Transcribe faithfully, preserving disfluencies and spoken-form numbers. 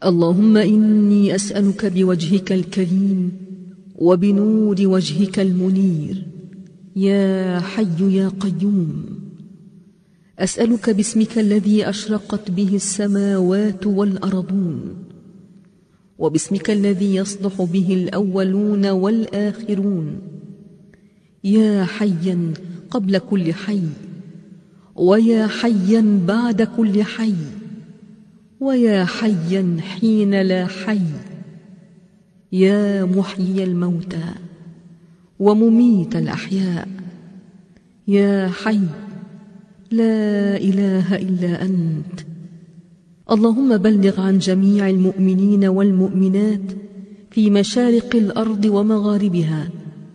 اللهم إني أسألك بوجهك الكريم وبنور وجهك المنير يا حي يا قيوم، أسألك باسمك الذي أشرقت به السماوات والأرضون، وباسمك الذي يصلح به الأولون والآخرون، يا حيا قبل كل حي، ويا حيا بعد كل حي، ويا حيا حين لا حي، يا محيي الموتى ومميت الأحياء، يا حي لا إله إلا أنت. اللهم بلغ عن جميع المؤمنين والمؤمنات في مشارق الأرض ومغاربها